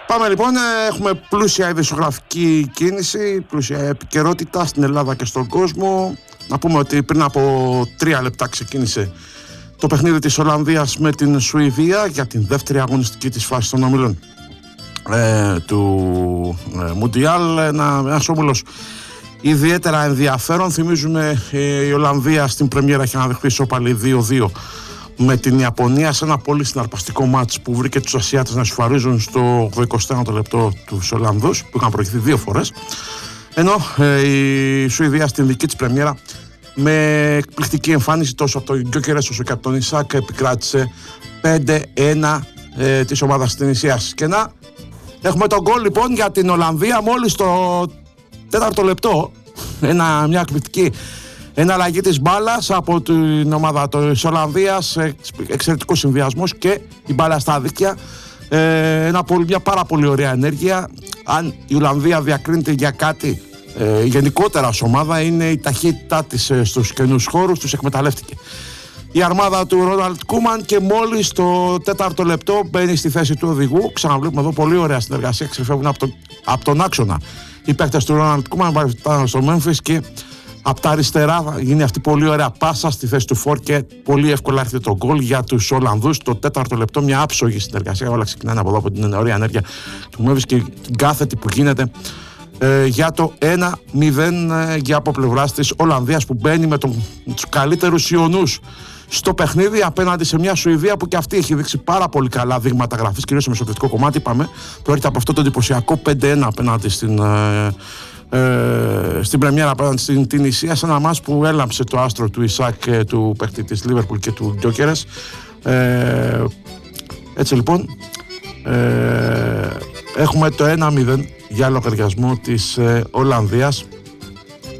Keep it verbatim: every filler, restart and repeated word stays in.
Πάμε λοιπόν, έχουμε πλούσια ειδησιογραφική κίνηση, πλούσια επικαιρότητα στην Ελλάδα και στον κόσμο. Να πούμε ότι πριν από τρία λεπτά ξεκίνησε το παιχνίδι της Ολλανδίας με την Σουηδία για την δεύτερη αγωνιστική της φάση των ομίλων ε, του ε, Μουντιάλ. Ένα, ένας όμιλος ιδιαίτερα ενδιαφέρον. Θυμίζουμε ε, η Ολλανδία στην πρεμιέρα είχε αναδεχθεί ισόπαλη δύο δύο με την Ιαπωνία σε ένα πολύ συναρπαστικό μάτς που βρήκε τους Ασιάτες να σφαρίζουν στο εικοστό ένατο λεπτό τους Ολλανδούς που είχαν προηγηθεί δύο φορές, ενώ ε, η Σουηδία στην δική της πρεμιέρα με εκπληκτική εμφάνιση τόσο από τον Γκιόκερες όσο και από τον Ισάκ επικράτησε πέντε ένα ε, της ομάδας της Τινησίας. Και να έχουμε τον γκολ λοιπόν για την Ολλανδία μόλις το τέταρτο λεπτό, ένα, μια εκπληκτική εναλλαγή της μπάλας από την ομάδα της Ολλανδίας, εξαιρετικός συνδυασμός και η μπάλα στα δίκτυα. Ε, ένα, μια πάρα πολύ ωραία ενέργεια. Αν η Ολλανδία διακρίνεται για κάτι ε, γενικότερα ως ομάδα, είναι η ταχύτητά της ε, στους καινούς χώρους, τους εκμεταλλεύτηκε η αρμάδα του Ρόναλντ Κούμαν και μόλις το τέταρτο λεπτό μπαίνει στη θέση του οδηγού. Ξαναβλέπουμε εδώ πολύ ωραία συνεργασία, ξεφεύγουν από τον, από τον άξονα οι παίκτες του Ρόναλντ Κούμαν, ήταν στο Μέμφις και από τα αριστερά γίνει αυτή πολύ ωραία πάσα στη θέση του Φορ και πολύ εύκολα έρχεται το γκολ για τους Ολλανδούς. Το τέταρτο λεπτό μια άψογη συνεργασία, όλα ξεκινάνε από εδώ από την ωραία ενέργεια του Μέμφις και την κάθετη που γίνεται ε, για το ένα μηδέν ε, για από πλευράς της Ολλανδίας που μπαίνει με, τον, με τους καλύτερους Ιωνούς στο παιχνίδι απέναντι σε μια Σουηδία που και αυτή έχει δείξει πάρα πολύ καλά δείγματα γραφής, κυρίως στο μεσοπαιδευτικό κομμάτι. Είπαμε, προέρχεται από αυτό το εντυπωσιακό πέντε ένα απέναντι στην, ε, ε, στην πρεμιέρα απέναντι στην Τινησία, σε ένα μάτς που έλαμψε το άστρο του Ισάκ, ε, του παίκτη της Λίβερπουλ και του Γκιόκερες. Ε, έτσι λοιπόν, ε, έχουμε το ένα μηδέν για λογαριασμό της ε, Ολλανδίας.